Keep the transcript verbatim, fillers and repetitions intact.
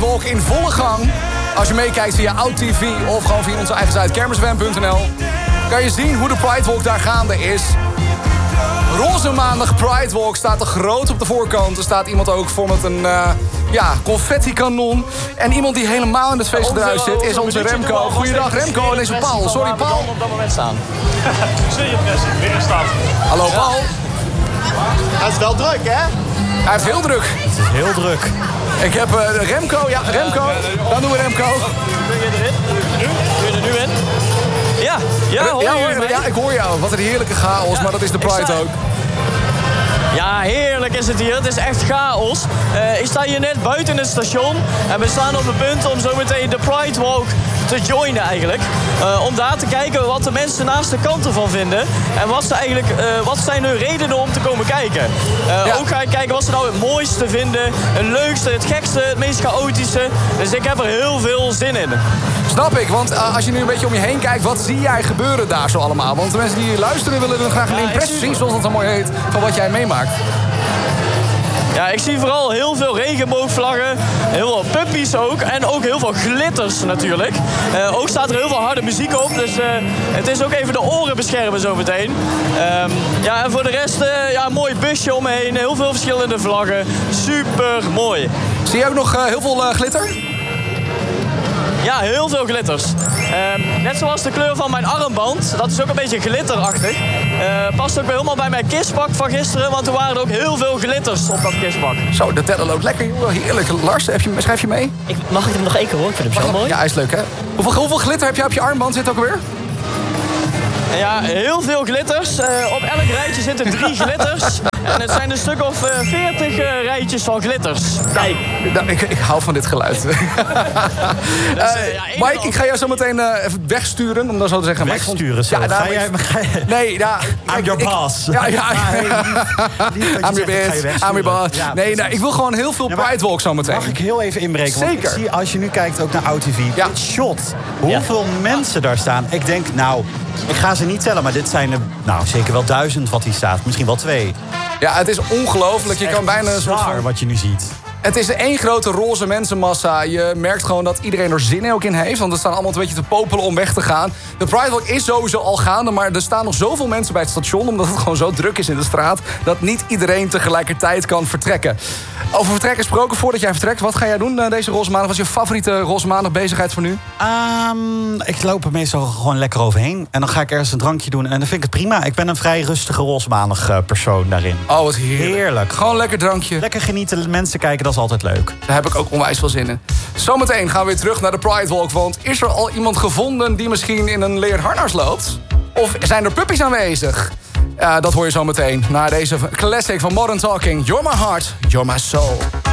Walk in volle gang. Als je meekijkt via Out T V of gewoon via onze eigen site kermisfm punt n l... kan je zien hoe de Pride Walk daar gaande is. Roze maandag Pride Walk staat er groot op de voorkant. Er staat iemand ook voor met een uh, ja, confetti-kanon. En iemand die helemaal in het feestgedruis zit is onze Remco. Goeiedag Remco en deze Paul. Sorry Paul. Op dat moment staan. Seriepressing, weer in staat. Hallo Paul. Het is wel druk, hè? Hij heeft heel druk. Het is heel druk. Ik heb uh, Remco. Ja, Remco. Dan doen we Remco. Kun je erin? Nu? Kun je er nu in? Ja, ja, hoor ja, je hoor, ja, ik hoor jou. Wat een heerlijke chaos, ja, maar dat is de Pride ook. Ja, heerlijk is het hier. Het is echt chaos. Uh, ik sta hier net buiten het station. En we staan op het punt om zo meteen de Pride Walk te joinen eigenlijk. Uh, om daar te kijken wat de mensen naast de kant ervan vinden. En wat, ze eigenlijk, uh, wat zijn hun redenen om te komen kijken. Uh, ja. Ook ga ik kijken wat ze nou het mooiste vinden. Het leukste, het gekste, het meest chaotische. Dus ik heb er heel veel zin in. Snap ik, want uh, als je nu een beetje om je heen kijkt... wat zie jij gebeuren daar zo allemaal? Want de mensen die hier luisteren willen dan graag een ja, impressie zien... zoals dat zo mooi heet, van wat jij meemaakt. Ja, ik zie vooral heel veel regenboogvlaggen, heel veel puppies ook en ook heel veel glitters natuurlijk. Uh, ook staat er heel veel harde muziek op, dus uh, het is ook even de oren beschermen zo meteen. Um, ja, en voor de rest, uh, ja, een mooi busje omheen, heel veel verschillende vlaggen, super mooi. Zie je ook nog uh, heel veel uh, glitter? Ja, heel veel glitters. Uh, net zoals de kleur van mijn armband. Dat is ook een beetje glitterachtig. Uh, past ook helemaal bij mijn kistpak van gisteren. Want er waren ook heel veel glitters op dat kistpak. Zo, de teller loopt lekker, joh. Heerlijk. Lars, heb je, schrijf je mee? Ik, mag ik hem nog één keer horen? Ik vind hem zo mooi. Ja, hij is leuk, hè? Hoeveel, hoeveel glitter heb je op je armband? Zit ook weer? Ja, heel veel glitters. Uh, op elk rijtje zitten drie glitters. En het zijn een stuk of uh, veertig uh, rijtjes van glitters. Kijk. Nou, ik, ik hou van dit geluid. dus, uh, uh, ja, Mike, ik ga jou zo meteen uh, even wegsturen. Om dan zo te zeggen. Wegsturen zo? Ja, ga jij, ga jij... Nee, ja. I'm your boss. Ja, ja. I'm your bitch. I'm your boss. Ja, nee, nou, ik wil gewoon heel veel ja, Pride Walk zo meteen. Mag ik heel even inbreken? Zeker. Want ik zie, als je nu kijkt ook naar Out T V. Ja. Dit shot. Hoeveel ja. mensen daar staan. Ik denk, nou, ik ga ze niet tellen. Maar dit zijn er, nou, zeker wel duizend wat hier staat. Misschien wel twee. Ja, het is ongelooflijk. Je kan bijna een soort van... wat je nu ziet. Het is één grote roze mensenmassa. Je merkt gewoon dat iedereen er zin ook in heeft. Want er staan allemaal een beetje te popelen om weg te gaan. De Pride Walk is sowieso al gaande. Maar er staan nog zoveel mensen bij het station. Omdat het gewoon zo druk is in de straat. Dat niet iedereen tegelijkertijd kan vertrekken. Over vertrekken gesproken, voordat jij vertrekt. Wat ga jij doen deze roze maandag? Wat is je favoriete roze maandag bezigheid voor nu? Um, ik loop er meestal gewoon lekker overheen. En dan ga ik ergens een drankje doen. En dan vind ik het prima. Ik ben een vrij rustige roze maandag persoon daarin. Oh, wat heerlijk. Heerlijk. Gewoon lekker drankje. Lekker genieten, mensen kijken, dat is altijd leuk. Daar heb ik ook onwijs veel zin in. Zometeen gaan we weer terug naar de Pride Walk. Want is er al iemand gevonden die misschien in een leer harnas loopt? Of zijn er puppies aanwezig? Uh, dat hoor je zo meteen. Na deze classic van Modern Talking. You're my heart, you're my soul.